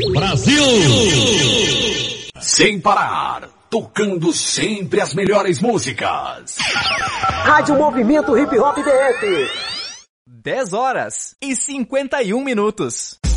Brasil! Sem parar, tocando sempre as melhores músicas. Rádio Movimento Hip Hop DF. 10 horas e 51 minutos.